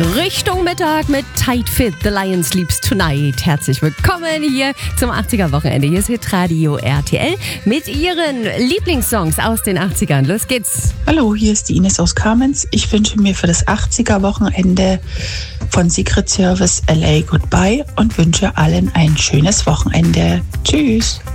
Richtung Mittag mit Tight Fit, The Lion Sleeps Tonight. Herzlich willkommen hier zum 80er-Wochenende. Hier ist Hitradio RTL mit ihren Lieblingssongs aus den 80ern. Los geht's. Hallo, hier ist die Ines aus Kamenz. Ich wünsche mir für das 80er-Wochenende von Secret Service LA Goodbye und wünsche allen ein schönes Wochenende. Tschüss.